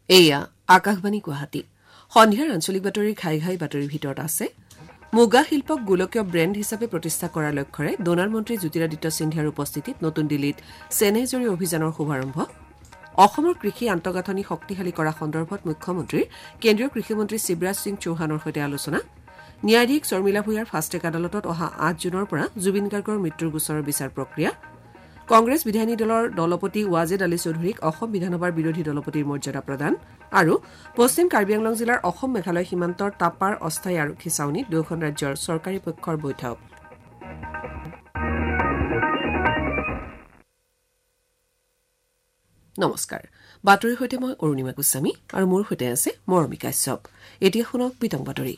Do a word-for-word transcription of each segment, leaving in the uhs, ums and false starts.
এয়া আকাশবাণী গুৱাহাটী সন্ধিয়াৰ আঞ্চলিক বাতৰি ঘাই ঘাই বাতৰিৰ ভিতৰত আছে মুগা শিল্পক গোলকীয় ব্ৰেণ্ড হিচাপে প্ৰতিষ্ঠা কৰাৰ লক্ষ্যৰে ডোনাৰ মন্ত্ৰী জ্যোতিৰাদিত্য সিন্ধিয়াৰ উপস্থিতিত নতুন দিল্লীত চেনেজৰী অভিযানৰ শুভাৰম্ভ অসমৰ কৃষি আন্তঃগাঁথনি শক্তিশালী কৰা সন্দৰ্ভত মুখ্যমন্ত্ৰীৰ কেন্দ্ৰীয় কৃষিমন্ত্ৰী শিৱৰাজ সিং চৌহানৰ সৈতে আলোচনা ন্যায়াধীশ শৰ্মিলা ভূঞাৰ ফাষ্টেক আদালতত অহা আঠ জুনৰ পৰা জুবিন গাৰ্গৰ মৃত্যুৰ গোচৰৰ বিচাৰ প্ৰক্ৰিয়া কংগ্ৰেছ বিধায়িনী দলৰ দলপতি ৱাজেদ আলী চৌধুৰীক অসম বিধানসভাৰ বিৰোধী দলপতিৰ মৰ্যাদা প্ৰদান আৰু পশ্চিম কাৰ্বি আংলং জিলাৰ অসম মেঘালয় সীমান্তৰ টাপাৰ অস্থায়ী আৰক্ষী ছাউনীত দুয়োখন ৰাজ্যৰ চৰকাৰী পক্ষৰ বৈঠক নমস্কাৰ বাতৰিৰ সৈতে মই অৰুণিমা গোস্বামী আৰু মোৰ সৈতে আছে মৰমী কাশ্যপ এতিয়া শুনক বিতং বাতৰি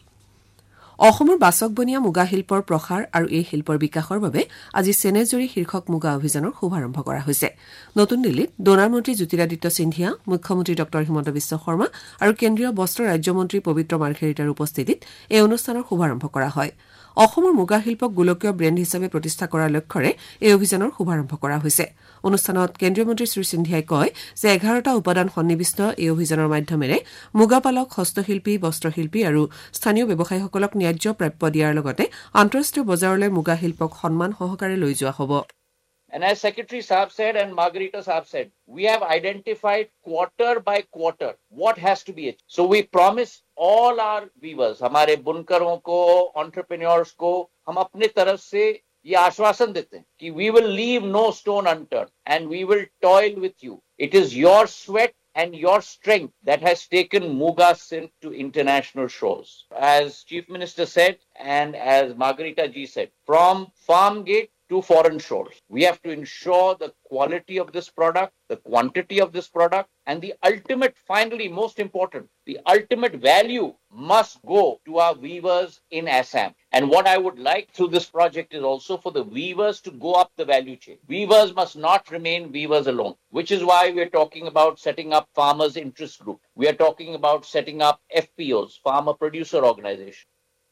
অসমৰ বাচক বনিয়া মুগা শিল্পৰ প্ৰসাৰ আৰু এই শিল্পৰ বিকাশৰ বাবে আজি চেনেজৰী শীৰ্ষক মুগা অভিযানৰ শুভাৰম্ভ কৰা হৈছে নতুন দিল্লীত ডোনাৰ মন্ত্ৰী জ্যোতিৰাদিত্য সিন্ধিয়া মুখ্যমন্ত্ৰী ডক্টৰ হিমন্ত বিশ্ব শৰ্মা আৰু কেন্দ্ৰীয় বস্ত্ৰ ৰাজ্যমন্ত্ৰী পবিত্ৰ মাৰ্ঘেৰিটাৰ উপস্থিতিত এই অনুষ্ঠানৰ শুভাৰম্ভ কৰা হয় অসমৰ মুগা শিল্পক গোলকীয় ব্ৰেণ্ড হিচাপে প্ৰতিষ্ঠা কৰাৰ লক্ষ্যৰে এই অভিযানৰ শুভাৰম্ভ কৰা হৈছে অনুষ্ঠানত কেন্দ্ৰীয় মন্ত্ৰী শ্ৰী সিন্ধিয়াই কয় যে এঘাৰটা উপাদান সন্নিবিষ্ট এই অভিযানৰ মাধ্যমেৰে মুগাপালক হস্তশিল্পী বস্ত্ৰশিল্পী আৰু স্থানীয় ব্যৱসায়ীসকলক ন্যায্য প্ৰাপ্য দিয়াৰ লগতে আন্তঃৰাষ্ট্ৰীয় বজাৰলৈ মুগা শিল্পক সন্মান সহকাৰে লৈ যোৱা হ'ব And as Secretary Saab said and Margarita Saab said, we have identified quarter by quarter what has to be achieved. So we promise all our weavers, हमारे बुनकरों को, entrepreneurs को, हम अपने तरफ से ये आश्वासन देते हैं कि we will leave no stone unturned and we will toil with you. It is your sweat and your strength that has taken Muga silk to international shores. As Chief Minister said and as Margarita ji said, from farm gate to foreign shores. We have to ensure the quality of this product, the quantity of this product, and the ultimate, finally, most important, the ultimate value must go to our weavers in Assam. And what I would like through this project is also for the weavers to go up the value chain. Weavers must not remain weavers alone, which is why we are talking about setting up farmers' interest group. We are talking about setting up F P Os, farmer producer organizations.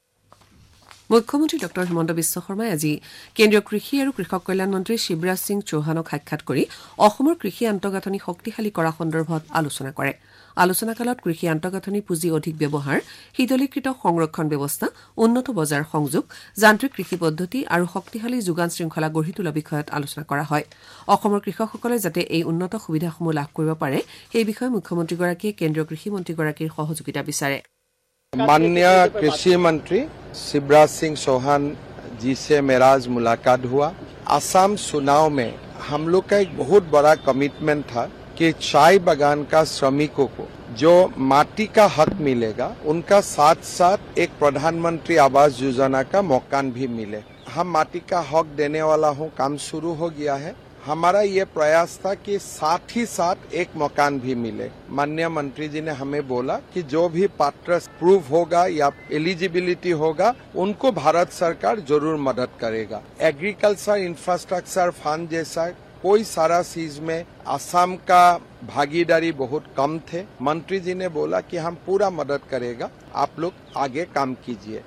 মুখ্যমন্ত্ৰী doctor Himanta Biswa শৰ্মাই আজি কেন্দ্ৰীয় কৃষি আৰু কৃষক কল্যাণ মন্ত্ৰী শিৱৰাজ সিং চৌহানক সাক্ষাৎ কৰি অসমৰ কৃষি আন্তঃগাঁথনি শক্তিশালী কৰা সন্দৰ্ভত আলোচনা কৰে আলোচনাকালত কৃষি আন্তঃগাঁথনি পুঁজি অধিক ব্যৱহাৰ শীতলীকৃত সংৰক্ষণ ব্যৱস্থা উন্নত বজাৰ সংযোগ যান্ত্ৰিক কৃষি পদ্ধতি আৰু শক্তিশালী যোগান শৃংখলা গঢ়ি তোলা বিষয়ত আলোচনা কৰা হয় অসমৰ কৃষকসকলে যাতে এই উন্নত সুবিধাসমূহ লাভ কৰিব পাৰে সেই বিষয়ে মুখ্যমন্ত্ৰীগৰাকীয়ে কেন্দ্ৰীয় কৃষি মন্ত্ৰীগৰাকীৰ সহযোগিতা বিচাৰে माननीय कृषि मंत्री शिवराज सिंह चौहान जी से मेरा आज मुलाकात हुआ असम चुनाव में हम लोग का एक बहुत बड़ा कमिटमेंट था कि चाय बागान का श्रमिकों को जो माटी का हक मिलेगा उनका साथ साथ एक प्रधानमंत्री आवास योजना का मकान भी मिले हम माटी का हक देने वाला हूँ काम शुरू हो गया है हमारा ये प्रयास था कि साथ ही साथ एक मकान भी मिले माननीय मंत्री जी ने हमें बोला कि जो भी पात्र प्रूव होगा या एलिजिबिलिटी होगा उनको भारत सरकार जरूर मदद करेगा एग्रीकल्चर इंफ्रास्ट्रक्चर फंड जैसा कोई सारा चीज में असम का भागीदारी बहुत कम थे मंत्री जी ने बोला कि हम पूरा मदद करेगा आप लोग आगे काम कीजिए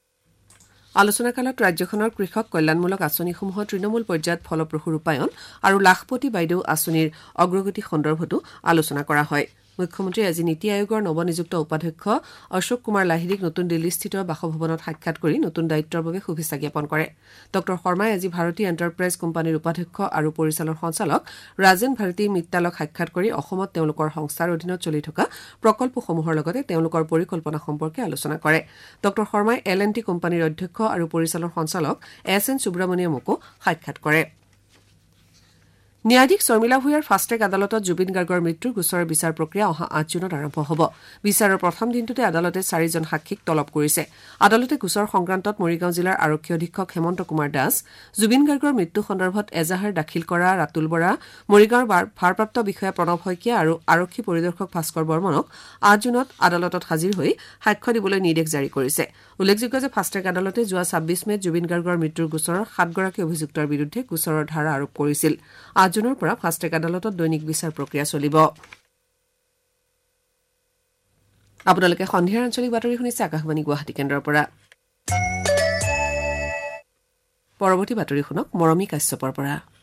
আলোচনাকালত ৰাজ্যখনৰ কৃষক কল্যাণমূলক আঁচনিসমূহৰ তৃণমূল পৰ্যায়ত ফলপ্ৰসূ ৰূপায়ণ আৰু লাখপতি বাইদেউ আঁচনিৰ অগ্ৰগতি সন্দৰ্ভতো আলোচনা কৰা হয় মুখ্যমন্ত্ৰী আজি নীতি আয়োগৰ নৱনিযুক্ত উপাধ্যক্ষ অশোক কুমাৰ লাহিৰীক নতুন দিল্লীস্থিত বাসভৱনত সাক্ষাৎ কৰি নতুন দায়িত্বৰ বাবে শুভেচ্ছা জ্ঞাপন কৰে ডক্টৰ শৰ্মাই আজি ভাৰতী এণ্টাৰপ্ৰাইজ কোম্পানীৰ উপাধ্যক্ষ আৰু পৰিচালন সঞ্চালক ৰাজেন ভাৰতী মিত্তালক সাক্ষাৎ কৰি অসমত তেওঁলোকৰ সংস্থাৰ অধীনত চলি থকা প্ৰকল্পসমূহৰ লগতে তেওঁলোকৰ পৰিকল্পনা সম্পৰ্কে আলোচনা কৰে ডক্টৰ শৰ্মাই এল এণ্ড টি কোম্পানীৰ অধ্যক্ষ আৰু পৰিচালন সঞ্চালক এছ এন সুব্ৰমণিয়মকো সাক্ষাৎ কৰে ন্যায়াধীশ শৰ্মিলা ভূঞাৰ ফাষ্টেক আদালতত জুবিন গাৰ্গৰ মৃত্যুৰ গোচৰৰ বিচাৰ প্ৰক্ৰিয়া অহা আঠ জুনত আৰম্ভ হ'ব বিচাৰৰ প্ৰথম দিনটোতে আদালতে চাৰিজন সাক্ষীক তলব কৰিছে আদালতে গোচৰ সংক্ৰান্তত মৰিগাঁও জিলাৰ আৰক্ষী অধীক্ষক হেমন্ত কুমাৰ দাস জুবিন গাৰ্গৰ মৃত্যু সন্দৰ্ভত এজাহাৰ দাখিল কৰা ৰাতুল বৰা মৰিগাঁৱৰ ভাৰপ্ৰাপ্ত বিষয়া প্ৰণৱ শইকীয়া আৰু আৰক্ষী পৰিদৰ্শক ভাস্কৰ বৰ্মনক আঠ জুনত আদালতত হাজিৰ হৈ সাক্ষ্য দিবলৈ নিৰ্দেশ জাৰি কৰিছে উল্লেখযোগ্য যে ফাষ্টেক আদালতে যোৱা ছাব্বিছ মেত জুবিন গাৰ্গৰ মৃত্যুৰ গোচৰৰ সাতগৰাকী অভিযুক্তৰ বিৰুদ্ধে গোচৰৰ ধাৰা আৰোপ কৰিছিল জুনৰ পৰা ফাষ্টেক আদালতত দৈনিক বিচাৰ প্ৰক্ৰিয়া চলিব আপোনালোকে সন্ধিয়াৰ আঞ্চলিক বাতৰি শুনিছে আকাশবাণী গুৱাহাটী কেন্দ্ৰৰ পৰা পৰৱৰ্তী বাতৰি শুনক মৰমী কাশ্যপৰ পৰা